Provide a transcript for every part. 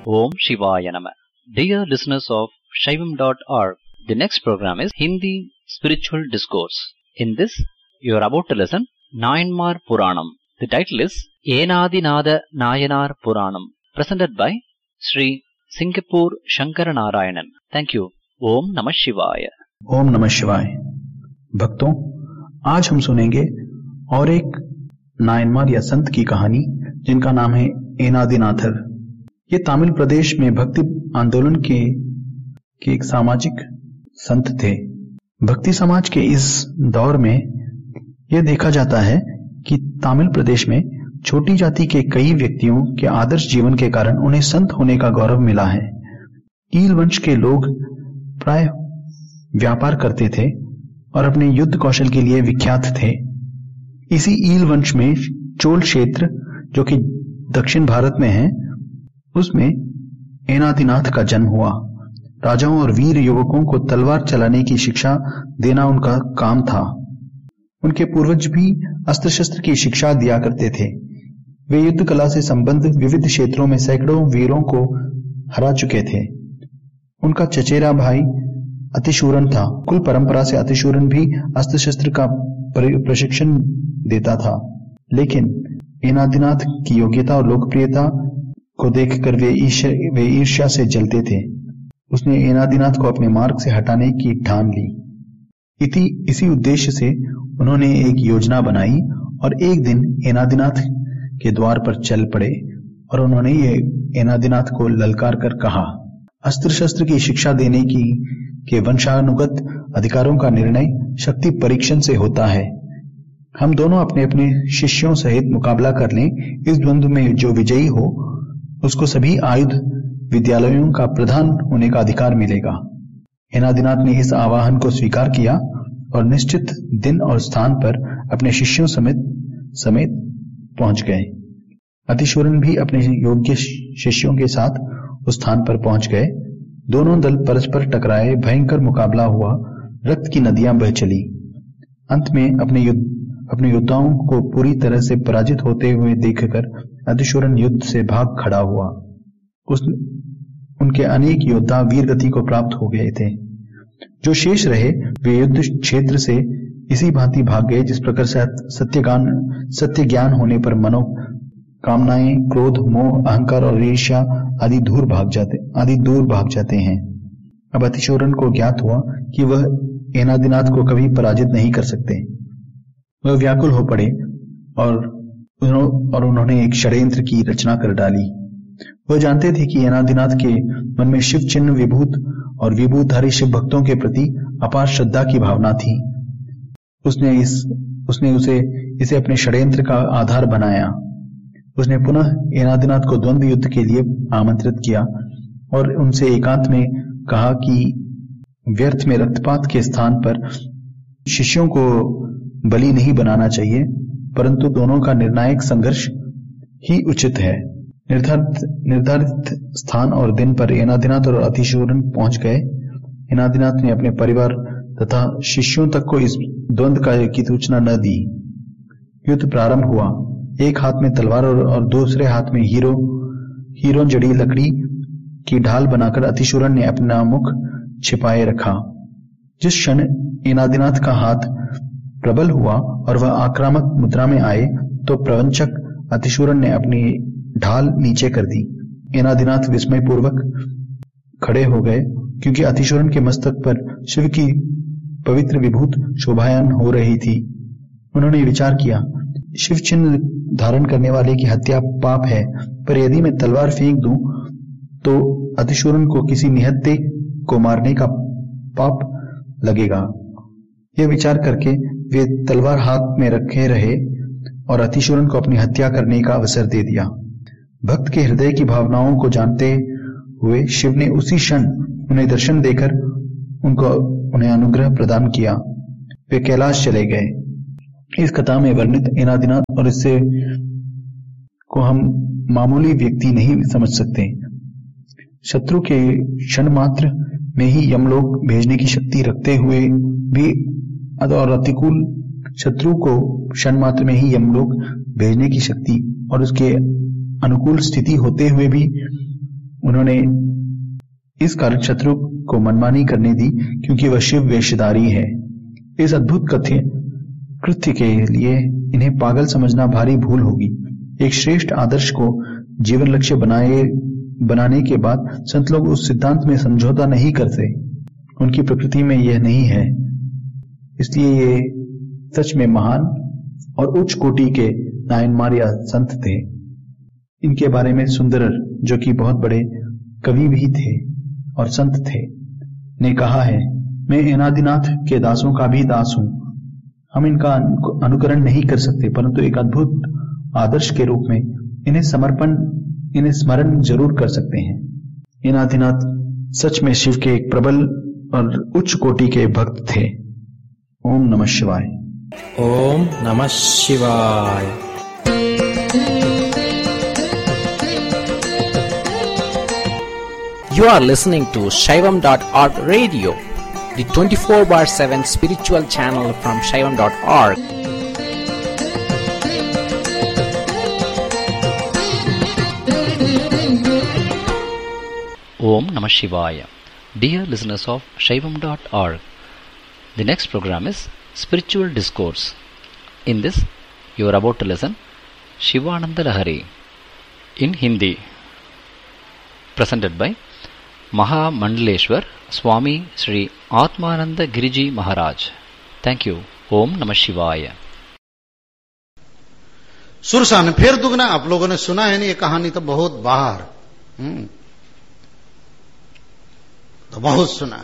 Om Shivaya Nama. Dear listeners of Shaivam.org, the next program is Hindi Spiritual Discourse. In this, you are about to listen Nayanmar Puranam. The title is Enadinada Nayanar Puranam, presented by Sri Singapore Shankaranarayanan. Thank you. Om Namah Shivaya. ओम नमः शिवाय। भक्तों, आज हम सुनेंगे और एक नायनमार या संत की कहानी जिनका नाम है एनादिनाथर। ये तमिल प्रदेश में भक्ति आंदोलन के एक सामाजिक संत थे। भक्ति समाज के इस दौर में यह देखा जाता है कि तमिल प्रदेश में छोटी जाति के कई व्यक्तियों के आदर्श जीवन के कारण उन्हें संत होने का गौरव मिला है। ईल वंश के लोग प्राय व्यापार करते थे और अपने युद्ध कौशल के लिए विख्यात थे। इसी ईल वंश में चोल क्षेत्र, जो कि दक्षिण भारत में है, उसमें एनादिनाथ का जन्म हुआ। राजाओं और वीर युवकों को तलवार चलाने की शिक्षा देना उनका काम था। उनके पूर्वज भी अस्त्र शस्त्र की शिक्षा दिया करते थे। वे युद्ध कला से संबंधित विविध क्षेत्रों में सैकड़ों वीरों को हरा चुके थे। उनका चचेरा भाई अतिशूरन था। कुल परंपरा से अतिशूरन भी अस्त्र शस्त्र का प्रशिक्षण देता था, लेकिन एनादिनाथ की योग्यता और लोकप्रियता को देखकर वे ईर्ष्या से जलते थे। उसने एनादिनाथ को अपने मार्ग से हटाने की ठान ली। इसी उद्देश्य से उन्होंने एक योजना बनाई और एक दिन एनादिनाथ के द्वार पर चल पड़े और उन्होंने ये एनादिनाथ को ललकार कर कहा, अस्त्र शस्त्र की शिक्षा देने के वंशानुगत अधिकारों का निर्णय शक्ति परीक्षण से होता है। हम दोनों अपने अपने शिष्यों सहित मुकाबला कर लें। इस द्वंद्व में जो विजयी हो उसको सभी आयुध विद्यालयों का प्रधान होने का अधिकार मिलेगा। एनादिनाथ ने इस आह्वान को स्वीकार किया और निश्चित दिन और स्थान पर अपने शिष्यों समेत पहुंच गए। अतिशूरन भी अपने योग्य शिष्यों के साथ उस स्थान पर पहुंच गए। दोनों दल परस्पर टकराए, भयंकर मुकाबला हुआ, रक्त की नदियां बह चली। अंत में अपने योद्धाओं को पूरी तरह से पराजित होते हुए देखकर अतिशूरन युद्ध से भाग खड़ा हुआ। उनके अनेक योद्धा वीरगति को प्राप्त हो गए थे। जो शेष रहे वे युद्ध क्षेत्र से इसी भांति भाग गए जिस प्रकार सत्य ज्ञान होने पर कामनाएं, क्रोध, मोह, अहंकार और ईर्ष्या आदि दूर भाग जाते हैं। अब अतिशूरन को ज्ञात हुआ कि वह एनादिनाथ को कभी पराजित नहीं कर सकते। वह व्याकुल हो पड़े और उन्होंने एक षड्यंत्र की रचना कर डाली। वह जानते थे कि एनादिनाथ के मन में शिव चिन्ह विभूत और विभूतधारी शिव भक्तों के प्रति अपार श्रद्धा की भावना थी। उसने इसे अपने षड्यंत्र का आधार बनाया। उसने पुनः एनादिनाथ को द्वंद्व युद्ध के लिए आमंत्रित किया और उनसे एकांत में कहा कि व्यर्थ में रक्तपात के स्थान पर शिष्यों को बलि नहीं बनाना चाहिए, परंतु दोनों का निर्णायक संघर्ष ही उचित है। निर्धारित स्थान और दिन पर एनादिनाथ और अतिशूरन पहुंच गए। एनादिनाथ ने अपने परिवार तथा शिष्यों तक को इस द्वंद्व की सूचना न दी। युद्ध प्रारंभ हुआ। एक हाथ में तलवार और दूसरे हाथ में हीरों जड़ी लकड़ी की ढाल बनाकर अतिशूरन ने अपना मुख छिपाए रखा। जिस क्षण एनादिनाथ का हाथ प्रबल हुआ और वह आक्रामक मुद्रा में आए तो प्रवंचक अतिशूरन ने अपनी ढाल नीचे कर दी। एनादिनाथ विस्मय पूर्वक खड़े हो गए, क्योंकि अतिशूरन के मस्तक पर शिव की पवित्र विभूत शोभायमान हो रही थी। उन्होंने विचार किया, शिव चिन्ह धारण करने वाले की हत्या पाप है, पर यदि मैं तलवार फेंक दूं तो अतिशूरन को किसी निहत्थे को मारने का पाप लगेगा। यह विचार करके वे तलवार हाथ में रखे रहे और अतिशूरन को अपनी हत्या करने का अवसर दे दिया। भक्त के हृदय की भावनाओं को जानते हुए शिव ने उसी क्षण उन्हें दर्शन देकर उन्हें अनुग्रह प्रदान किया। वे कैलाश चले गए। इस कथा में वर्णित एनादिनाथ और इससे को हम मामूली व्यक्ति नहीं समझ सकते। शत्रु के क्षण मात्र में ही यमलोक भेजने की शक्ति रखते हुए भी और प्रतिकूल शत्रु को क्षण मात्र में ही यमलोक भेजने की शक्ति और उसके अनुकूल स्थिति होते हुए भी उन्होंने इस कारण शत्रु को मनमानी करने दी क्योंकि वह शिव वेशधारी है। इस अद्भुत कृत्य के लिए इन्हें पागल समझना भारी भूल होगी। एक श्रेष्ठ आदर्श को जीवन लक्ष्य बनाने के बाद संत लोग उस सिद्धांत में समझौता नहीं करते। उनकी प्रकृति में यह नहीं है। इसलिए ये सच में महान और उच्च कोटि के नायनमार या संत थे। इनके बारे में सुंदरर, जो कि बहुत बड़े कवि भी थे और संत थे, ने कहा है, मैं एनादिनाथ के दासों का भी दास हूं। हम इनका अनुकरण नहीं कर सकते, परंतु एक अद्भुत आदर्श के रूप में इन्हें स्मरण जरूर कर सकते हैं। एनादिनाथ सच में शिव के एक प्रबल और उच्च कोटि के भक्त थे। ओम नमः शिवाय। ओम नमः शिवाय। You are listening to Shaivam.org radio, the 24/7 spiritual channel from Shaivam.org. Om Namah Shivaya. Dear listeners of Shaivam.org, the next program is Spiritual Discourse. In this, you are about to listen Shivananda Lahari in Hindi, presented by Mahamandaleshwar Swami Sri Atmananda Giriji Maharaj. Thank you. Om Namah Shivaya. Surasa ने फिर दुगना, आप लोगों ने सुना है ना ये कहानी, तो बहुत बाहर तो बहुत सुना।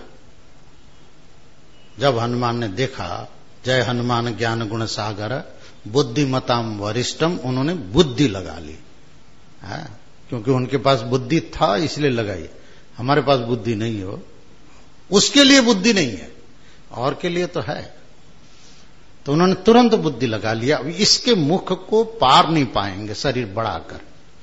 जब हनुमान ने देखा, जय हनुमान ज्ञान गुण सागर बुद्धिमताम वरिष्ठम, उन्होंने बुद्धि लगा ली। क्योंकि उनके पास बुद्धि था इसलिए लगाई। हमारे पास बुद्धि नहीं हो, उसके लिए बुद्धि नहीं है, और के लिए तो है। तो उन्होंने तुरंत बुद्धि लगा लिया। अब इसके मुख को पार नहीं पाएंगे शरीर बढ़ाकर।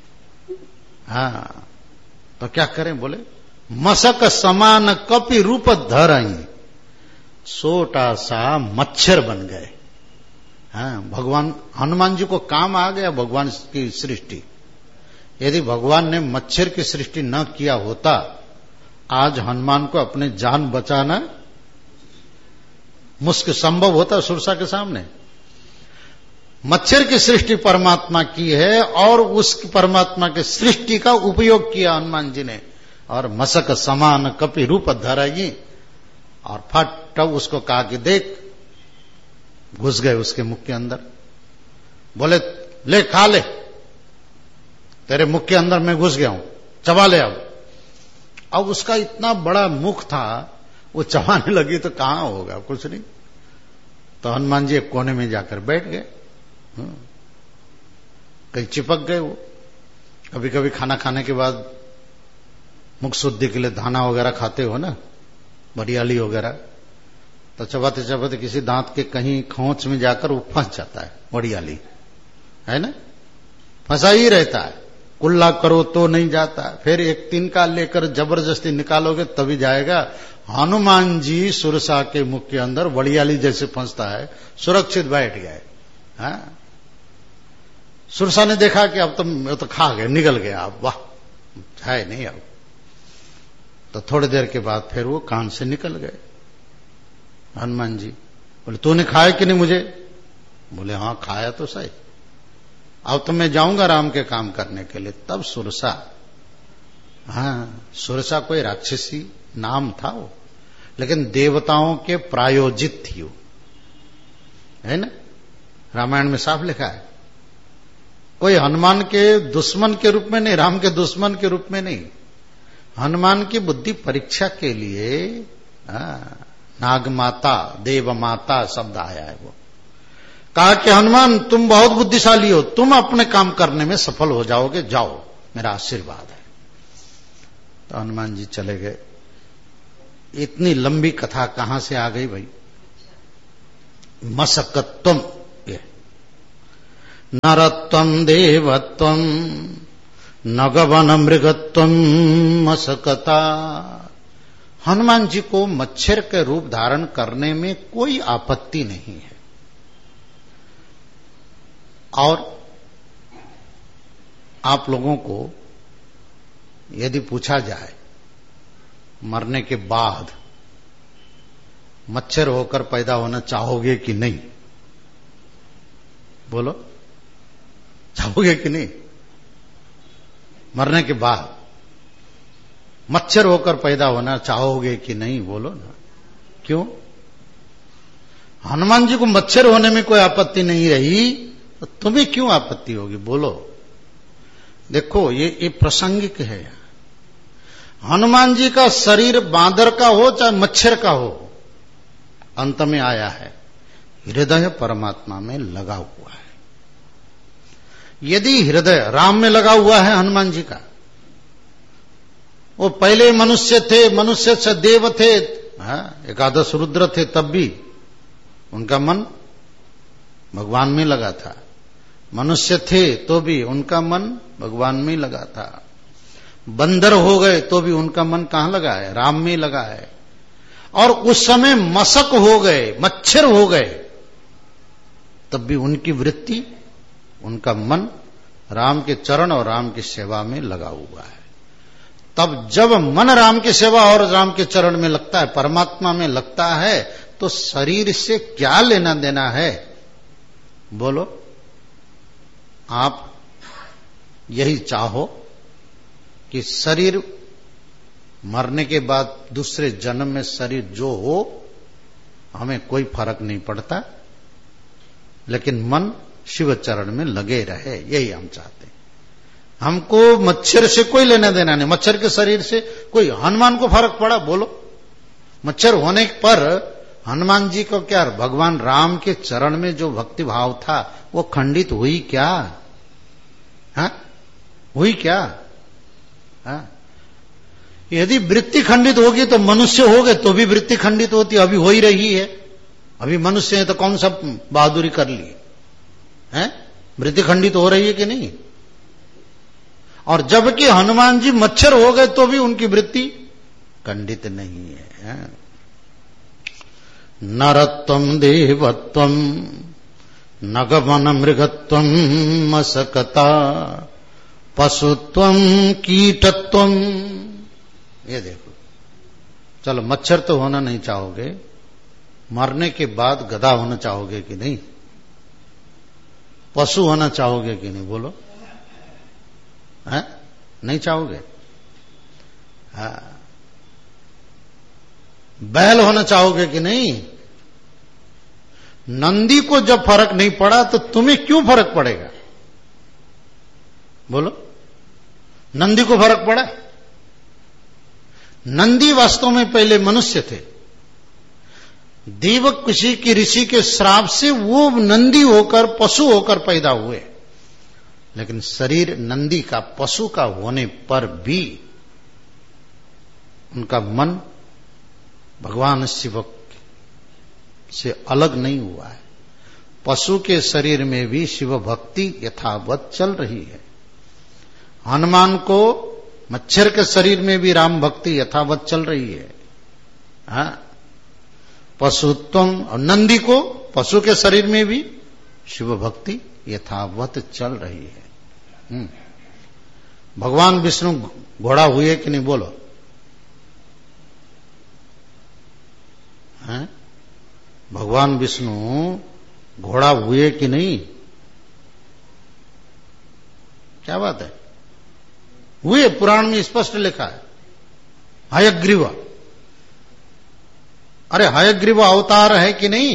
तो क्या करें? बोले मसक समान कपि रूप धरई, छोटा सा मच्छर बन गए। भगवान हनुमान जी को काम आ गया भगवान की सृष्टि। यदि भगवान ने मच्छर की सृष्टि न किया होता, आज हनुमान को अपने जान बचाना मुश्किल संभव होता सुरसा के सामने। मच्छर की सृष्टि परमात्मा की है और उस परमात्मा के सृष्टि का उपयोग किया हनुमान जी ने, और मसक समान कपि रूप धरई, और फट उसको कहा कि देख, घुस गए उसके मुख के अंदर। बोले ले खा ले, तेरे मुख के अंदर मैं घुस गया हूं, चबा ले। अब उसका इतना बड़ा मुख था, वो चबाने लगी तो कहां होगा, कुछ नहीं। तो हनुमान जी एक कोने में जाकर बैठ गए, कहीं चिपक गए वो। कभी कभी खाना खाने के बाद मुख शुद्धि के लिए दाना वगैरह खाते हो ना, बरियाली वगैरह, तो चबाते चबाते किसी दांत के कहीं खोंच में जाकर वो फंस जाता है, बरियाली है ना, फंसा ही रहता है। कुल्ला करो तो नहीं जाता, फिर एक तिनका लेकर जबरदस्ती निकालोगे तभी जाएगा। हनुमान जी सुरसा के मुख के अंदर बड़ियाली जैसे फंसता है, सुरक्षित बैठ गए। सुरसा ने देखा कि अब तो खा गए, निकल गया, अब वाह है नहीं। अब तो थोड़ी देर के बाद फिर वो कान से निकल गए। हनुमान जी बोले तूने खाया कि नहीं मुझे? बोले हाँ खाया तो सही, अब तो मैं जाऊंगा राम के काम करने के लिए। तब सुरसा, सुरसा कोई राक्षसी नाम था वो, लेकिन देवताओं के प्रायोजित थी वो, है ना, रामायण में साफ लिखा है। कोई हनुमान के दुश्मन के रूप में नहीं, राम के दुश्मन के रूप में नहीं, हनुमान की बुद्धि परीक्षा के लिए नागमाता देवमाता शब्द आया है। वो कहा कि हनुमान तुम बहुत बुद्धिशाली हो, तुम अपने काम करने में सफल हो जाओगे, जाओ मेरा आशीर्वाद है। तो हनुमान जी चले गए। इतनी लंबी कथा कहां से आ गई भाई? मसकत्वम, ये नरत्वम देवत्वम नगवन मृगत्वम मसकता। हनुमान जी को मच्छर के रूप धारण करने में कोई आपत्ति नहीं है, और आप लोगों को यदि पूछा जाए मरने के बाद मच्छर होकर पैदा होना चाहोगे कि नहीं, बोलो चाहोगे कि नहीं? मरने के बाद मच्छर होकर पैदा होना चाहोगे कि नहीं, बोलो ना। क्यों? हनुमान जी को मच्छर होने में कोई आपत्ति नहीं रही, तो तुम्हें क्यों आपत्ति होगी, बोलो। देखो ये प्रासंगिक है। हनुमान जी का शरीर बांदर का हो चाहे मच्छर का हो, अंत में आया है हृदय परमात्मा में लगा हुआ है। यदि हृदय राम में लगा हुआ है हनुमान जी का, वो पहले मनुष्य थे, मनुष्य से देव थे, एकादश रुद्र थे, तब भी उनका मन भगवान में लगा था। मनुष्य थे तो भी उनका मन भगवान में लगा था। बंदर हो गए तो भी उनका मन कहां लगा है, राम में लगा है। और उस समय मशक हो गए, मच्छर हो गए, तब भी उनकी वृत्ति, उनका मन राम के चरण और राम की सेवा में लगा हुआ है। तब जब मन राम की सेवा और राम के चरण में लगता है, परमात्मा में लगता है, तो शरीर से क्या लेना देना है, बोलो। आप यही चाहो कि शरीर मरने के बाद दूसरे जन्म में शरीर जो हो, हमें कोई फर्क नहीं पड़ता, लेकिन मन शिव चरण में लगे रहे, यही हम चाहते हैं। हमको मच्छर से कोई लेना देना नहीं, मच्छर के शरीर से कोई, हनुमान को फर्क पड़ा, बोलो। मच्छर होने पर हनुमान जी को क्या, भगवान राम के चरण में जो भक्ति भाव था वो खंडित हुई क्या? हुई क्या? यदि वृत्ति खंडित होगी तो मनुष्य हो गए तो भी वृत्ति खंडित होती, अभी हो ही रही है। अभी मनुष्य है तो कौन सा बहादुरी कर ली है? वृत्ति खंडित हो रही है कि नहीं? और जबकि हनुमान जी मच्छर हो गए तो भी उनकी वृत्ति खंडित नहीं है। नरत्वम देवत्वम नगमन मृगत्वम मशकता पशुत्वम कीटत्वम। ये देखो, चलो मच्छर तो होना नहीं चाहोगे, मरने के बाद गधा होना चाहोगे कि नहीं? पशु होना चाहोगे कि नहीं, बोलो। है? नहीं चाहोगे? बैल होना चाहोगे कि नहीं? नंदी को जब फर्क नहीं पड़ा तो तुम्हें क्यों फर्क पड़ेगा, बोलो। नंदी को फर्क पड़ा? नंदी वास्तव में पहले मनुष्य थे। देवक किसी की ऋषि के श्राप से वो नंदी होकर, पशु होकर पैदा हुए, लेकिन शरीर नंदी का, पशु का होने पर भी उनका मन भगवान शिव से अलग नहीं हुआ है। पशु के शरीर में भी शिव भक्ति यथावत चल रही है। हनुमान को मच्छर के शरीर में भी राम भक्ति यथावत चल रही है। पशुत्वम, और नंदी को पशु के शरीर में भी शिव भक्ति यथावत चल रही है। भगवान विष्णु घोड़ा हुए कि नहीं, बोलो। भगवान विष्णु घोड़ा हुए कि नहीं? क्या बात है, हुए। पुराण में स्पष्ट लिखा है, हयग्रीव। अरे हयग्रीव अवतार है कि नहीं?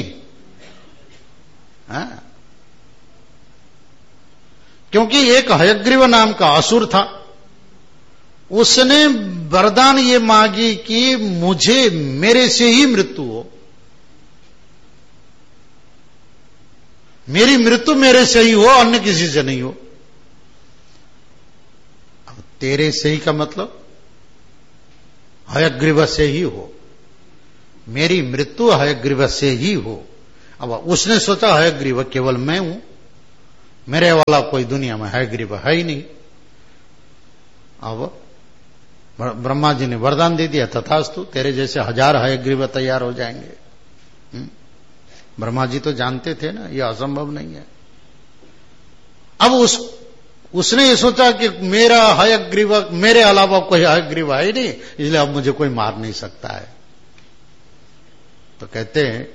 क्योंकि एक हयग्रीव नाम का असुर था, उसने वरदान ये मांगी कि मुझे, मेरे से ही मृत्यु हो, मेरी मृत्यु मेरे से ही हो, अन्य किसी से नहीं हो। अब तेरे से ही का मतलब हयग्रीव से ही हो, मेरी मृत्यु हयग्रीव से ही हो। अब उसने सोचा हयग्रीव केवल मैं हूं, मेरे वाला कोई दुनिया में हयग्रीव है ही नहीं। अब ब्रह्मा जी ने वरदान दे दिया, तथास्तु, तेरे जैसे 1000 हयग्रीव तैयार हो जाएंगे। ब्रह्मा जी तो जानते थे ना ये असंभव नहीं है। अब उसने ये सोचा कि मेरा हयग्रीव, मेरे अलावा कोई हयग्रीव है ही नहीं, इसलिए अब मुझे कोई मार नहीं सकता है। तो कहते हैं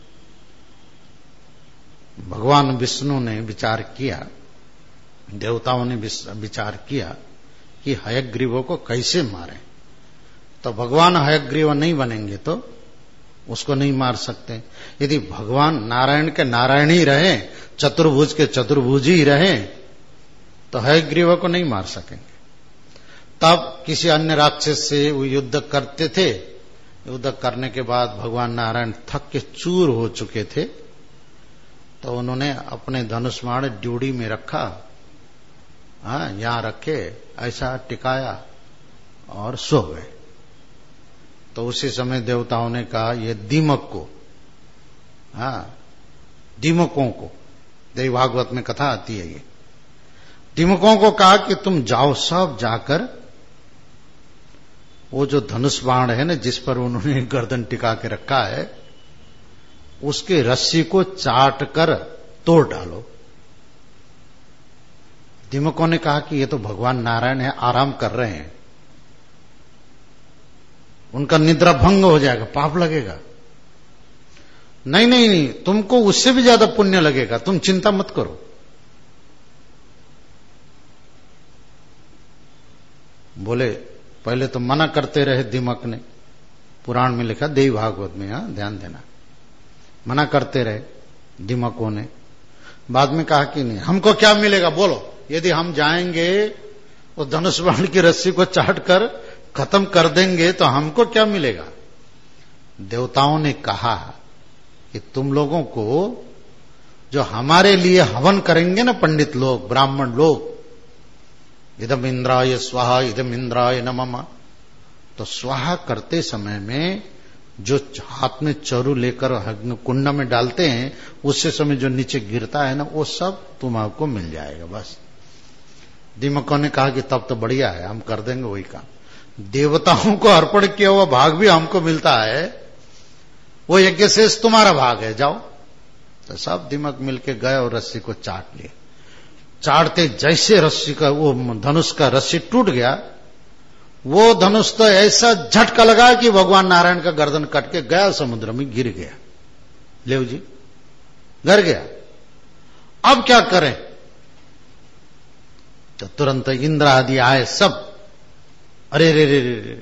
भगवान विष्णु ने विचार किया, देवताओं ने विचार किया कि हयग्रीवों को कैसे मारें। तो भगवान हयग्रीव नहीं बनेंगे तो उसको नहीं मार सकते। यदि भगवान नारायण के नारायण ही रहे, चतुर्भुज के चतुर्भुज ही रहे, तो हयग्रीव को नहीं मार सकेंगे। तब किसी अन्य राक्षस से वो युद्ध करते थे। युद्ध करने के बाद भगवान नारायण थक के चूर हो चुके थे, तो उन्होंने अपने धनुष बाण ड्यूडी में रखा, यहां रखे, ऐसा टिकाया और सो गए। तो उसी समय देवताओं ने कहा ये दीमक को, दीमकों को, देवी भागवत में कथा आती है, ये दीमकों को कहा कि तुम जाओ, सब जाकर वो जो धनुष बाण है ना, जिस पर उन्होंने गर्दन टिका के रखा है, उसके रस्सी को चाट कर तोड़ डालो। दीमकों ने कहा कि ये तो भगवान नारायण है, आराम कर रहे हैं, उनका निद्रा भंग हो जाएगा, पाप लगेगा। नहीं नहीं नहीं, तुमको उससे भी ज्यादा पुण्य लगेगा, तुम चिंता मत करो। बोले पहले तो मना करते रहे दीमक ने, पुराण में लिखा, देवी भागवत में, ध्यान देना, मना करते रहे दीमकों ने। बाद में कहा कि नहीं, हमको क्या मिलेगा बोलो, यदि हम जाएंगे वो धनुष बाण की रस्सी को चाट कर खत्म कर देंगे तो हमको क्या मिलेगा। देवताओं ने कहा कि तुम लोगों को जो हमारे लिए हवन करेंगे ना पंडित लोग, ब्राह्मण लोग, इदम इंद्राय स्वाहा, इदम इंद्राय नमः, तो स्वाहा करते समय में जो हाथ में चरु लेकर कुंड में डालते हैं, उससे समय जो नीचे गिरता है ना, वो सब तुम्हारे मिल जाएगा। बस दीमकों ने कहा कि तब तो बढ़िया है, हम कर देंगे वही काम। देवताओं को अर्पण किया हुआ भाग भी हमको मिलता है, वो यज्ञ शेष तुम्हारा भाग है, जाओ। तो सब दीमक मिलके गए और रस्सी को चाट लिए। चाटते जैसे रस्सी का, वो धनुष का रस्सी टूट गया, वो धनुष तो ऐसा झटका लगा कि भगवान नारायण का गर्दन कट के गया समुद्र में, गिर गया। लेव जी गिर गया। अब क्या करें? तो तुरंत इंद्र आदि आए सब, अरे रे रे रे रे।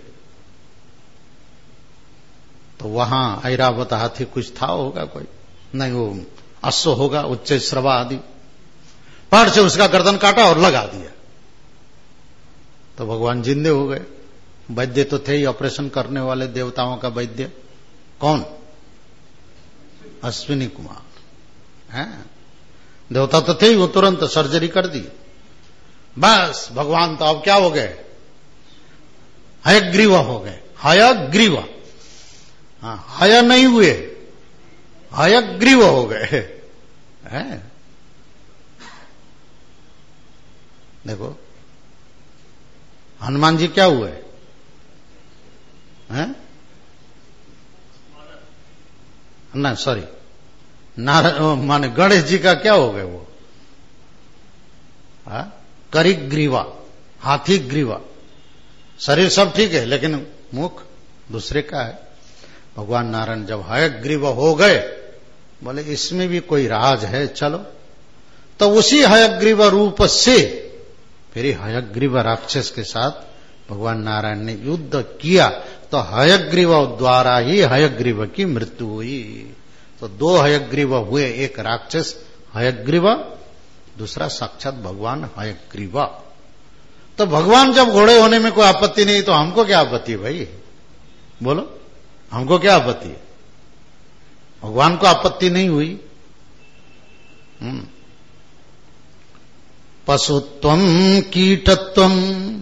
तो वहां ऐरावत हाथी कुछ था होगा कोई, नहीं वो अश्व होगा, उच्च श्रवा आदि, पहाड़ से उसका गर्दन काटा और लगा दिया। तो भगवान जिंदे हो गए। वैद्य तो थे ही ऑपरेशन करने वाले, देवताओं का वैद्य कौन? अश्विनी कुमार हैं, देवता तो थे ही, वो तुरंत सर्जरी कर दी। बस भगवान तो अब क्या हो गए? हयग्रीव हो गए। हयग्रीव, हय नहीं हुए, हयग्रीव हो गए हैं। देखो हनुमान जी क्या हुए हैं? ना सॉरी, माने गणेश जी का क्या हो गए वो? करिग्रीवा, हाथी ग्रीवा। शरीर सब ठीक है लेकिन मुख दूसरे का है। भगवान नारायण जब हयग्रीव हो गए, बोले इसमें भी कोई राज है, चलो। तो उसी हयग्रीव रूप से फिर हयग्रीव राक्षस के साथ भगवान नारायण ने युद्ध किया, तो हयग्रीव द्वारा ही हयग्रीव की मृत्यु हुई। तो दो हयग्रीव हुए, एक राक्षस हयग्रीव, दूसरा साक्षात भगवान हयग्रीव। तो भगवान जब घोड़े होने में कोई आपत्ति नहीं, तो हमको क्या आपत्ति है भाई? बोलो, हमको क्या आपत्ति है? भगवान को आपत्ति नहीं हुई। पशुत्वम कीटत्वम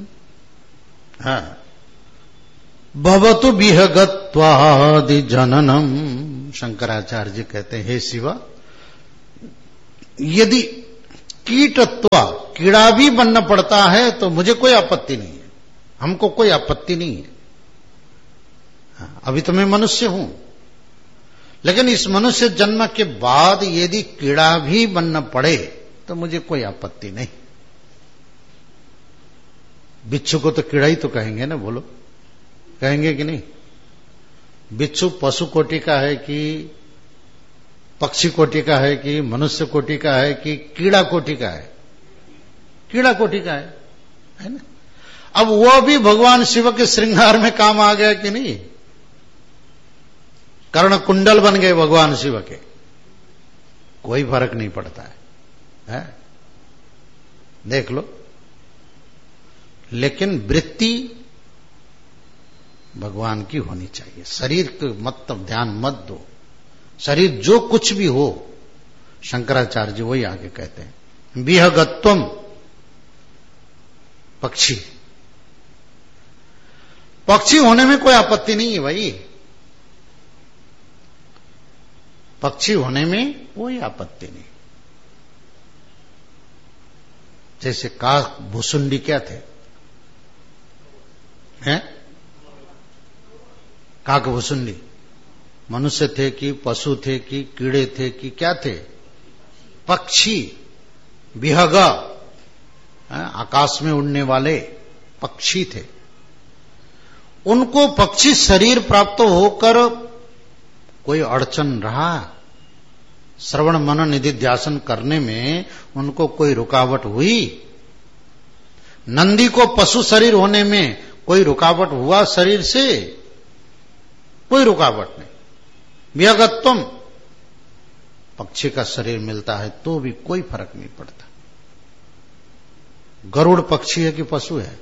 भवतु विहगत्वादि जननम। शंकराचार्य जी कहते हैं, हे शिवा, यदि कीटत्व, कीड़ा भी बनना पड़ता है तो मुझे कोई आपत्ति नहीं है, हमको कोई आपत्ति नहीं है। अभी तो मैं मनुष्य हूं, लेकिन इस मनुष्य जन्म के बाद यदि कीड़ा भी बनना पड़े तो मुझे कोई आपत्ति नहीं। बिच्छू को तो कीड़ा ही तो कहेंगे ना, बोलो, कहेंगे कि नहीं? बिच्छू पशु कोटि का है कि पक्षी कोटि का है कि मनुष्य कोटि का है कि कीड़ा कोटि का है? कीड़ा कोटि का है ना? अब वो भी भगवान शिव के श्रृंगार में काम आ गया कि नहीं? कर्ण कुंडल बन गए भगवान शिव के, कोई फर्क नहीं पड़ता है? देख लो। लेकिन वृत्ति भगवान की होनी चाहिए। शरीर को मतलब ध्यान मत दो। शरीर जो कुछ भी हो, शंकराचार्य जी वही आगे कहते हैं, विहगत्वम पक्षी। पक्षी होने में कोई आपत्ति नहीं है भाई, पक्षी होने में कोई आपत्ति नहीं। जैसे काक भुसुंडी क्या थे? हैं? काक भुसुंडी मनुष्य थे कि पशु थे कि कीड़े थे कि क्या थे? पक्षी। विहग आकाश में उड़ने वाले पक्षी थे। उनको पक्षी शरीर प्राप्त होकर कोई अड़चन रहा? श्रवण मनन निधिध्यासन करने में उनको कोई रुकावट हुई? नंदी को पशु शरीर होने में कोई रुकावट हुआ शरीर से? कोई रुकावट नहीं। विहगत्वम, पक्षी का शरीर मिलता है तो भी कोई फर्क नहीं पड़ता। गरुड़ पक्षी है कि पशु है?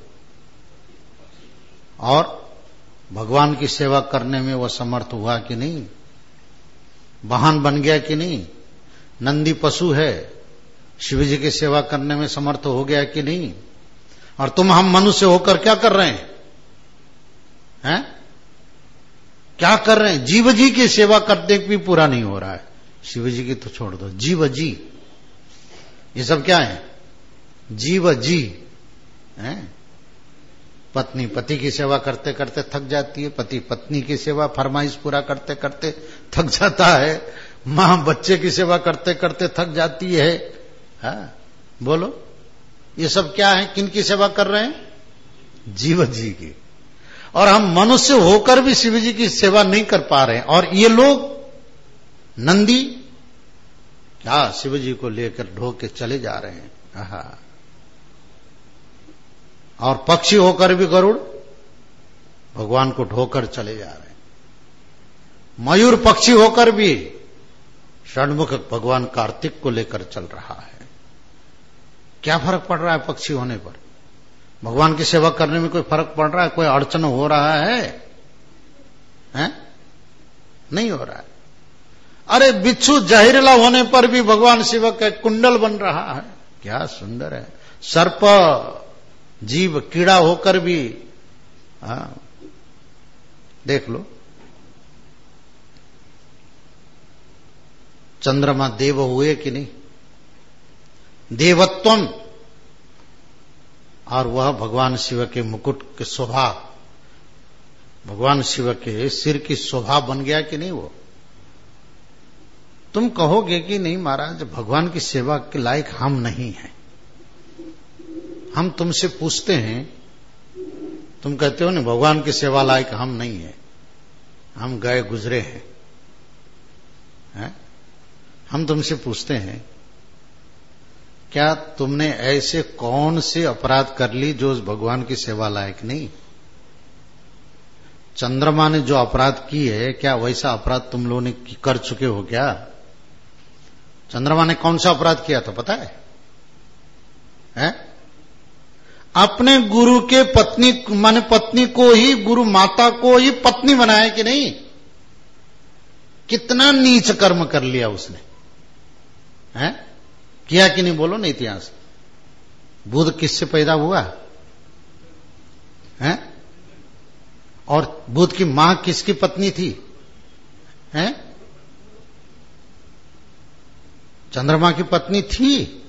और भगवान की सेवा करने में वह समर्थ हुआ कि नहीं? वाहन बन गया कि नहीं? नंदी पशु है, शिव जी की सेवा करने में समर्थ हो गया कि नहीं? और तुम हम मनुष्य होकर क्या कर रहे हैं? क्या कर रहे हैं? जीव जी की सेवा करते भी पूरा नहीं हो रहा है। शिव जी की तो छोड़ दो, जीव जी, ये सब क्या है? जीव जी हैं? पत्नी पति की सेवा करते करते थक जाती है, पति पत्नी की सेवा फरमाइश पूरा करते करते थक जाता है, मां बच्चे की सेवा करते करते थक जाती है। बोलो, ये सब क्या है? किन की सेवा कर रहे हैं? जीव जी की। और हम मनुष्य होकर भी शिव जी की सेवा नहीं कर पा रहे हैं। और ये लोग नंदी क्या शिव जी को लेकर ढो के चले जा रहे हैं। और पक्षी होकर भी गरुड़ भगवान को ढोकर चले जा रहे हैं। मयूर पक्षी होकर भी षण्मुख भगवान कार्तिक को लेकर चल रहा है। क्या फर्क पड़ रहा है पक्षी होने पर? भगवान की सेवा करने में कोई फर्क पड़ रहा है? कोई अड़चन हो रहा है? नहीं हो रहा है। अरे बिच्छू जहरीला होने पर भी भगवान शिव का कुंडल बन रहा है, क्या सुंदर है। सर्प जीव कीड़ा होकर भी देख लो। चंद्रमा देव हुए कि नहीं? देवत्वम, और वह भगवान शिव के मुकुट के शोभा, भगवान शिव के सिर की शोभा बन गया कि नहीं? वो तुम कहोगे कि नहीं महाराज, भगवान की सेवा के लायक हम नहीं हैं। हम तुमसे पूछते हैं, तुम कहते हो ना भगवान की सेवा लायक हम नहीं है, हम गए गुजरे हैं। हम तुमसे पूछते हैं, क्या तुमने ऐसे कौन से अपराध कर ली जो उस भगवान की सेवा लायक नहीं? चंद्रमा ने जो अपराध की है, क्या वैसा अपराध तुम लोगों ने कर चुके हो क्या? चंद्रमा ने कौन सा अपराध किया था पता है? अपने गुरु के पत्नी माने पत्नी को ही, गुरु माता को ही पत्नी बनाया कि नहीं? कितना नीच कर्म कर लिया उसने, किया कि नहीं? बोलो ना इतिहास। बुध किससे पैदा हुआ है? और बुध की मां किसकी पत्नी थी? चंद्रमा की पत्नी थी।